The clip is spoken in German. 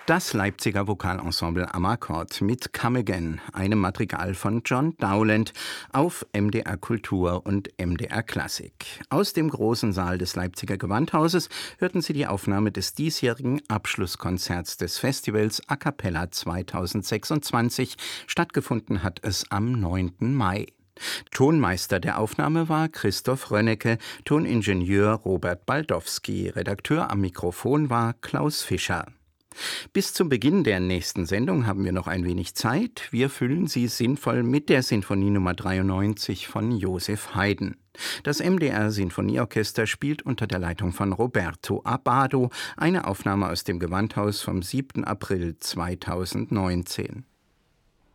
Das Leipziger Vokalensemble Amarcord mit Come Again, einem Madrigal von John Dowland auf MDR Kultur und MDR Klassik. Aus dem großen Saal des Leipziger Gewandhauses hörten Sie die Aufnahme des diesjährigen Abschlusskonzerts des Festivals A Cappella 2026. Stattgefunden hat es am 9. Mai. Tonmeister der Aufnahme war Christoph Rönnecke, Toningenieur Robert Baldowski, Redakteur am Mikrofon war Klaus Fischer. Bis zum Beginn der nächsten Sendung haben wir noch ein wenig Zeit. Wir füllen sie sinnvoll mit der Sinfonie Nummer 93 von Joseph Haydn. Das MDR Sinfonieorchester spielt unter der Leitung von Roberto Abbado eine Aufnahme aus dem Gewandhaus vom 7. April 2019.